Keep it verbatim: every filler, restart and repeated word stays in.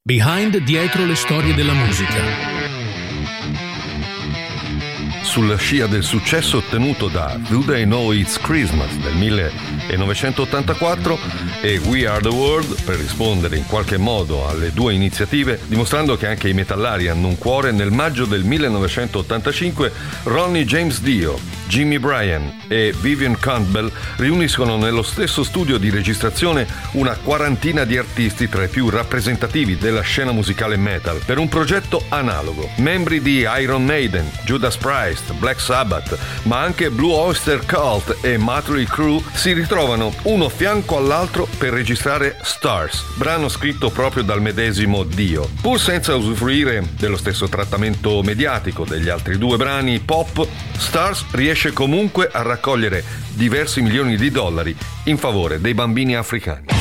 Behind dietro le storie della musica. Sulla scia del successo ottenuto da Do They Know It's Christmas del millenovecentottantaquattro e We Are The World, per rispondere in qualche modo alle due iniziative, dimostrando che anche i metallari hanno un cuore, nel maggio del millenovecentottantacinque Ronnie James Dio, Jimmy Bryan e Vivian Campbell riuniscono nello stesso studio di registrazione una quarantina di artisti tra i più rappresentativi della scena musicale metal per un progetto analogo. Membri di Iron Maiden, Judas Priest, Black Sabbath, ma anche Blue Oyster Cult e Mötley Crüe si ritrovano uno fianco all'altro per registrare Stars, brano scritto proprio dal medesimo Dio. Pur senza usufruire dello stesso trattamento mediatico degli altri due brani pop, Stars riesce comunque a raccogliere diversi milioni di dollari in favore dei bambini africani.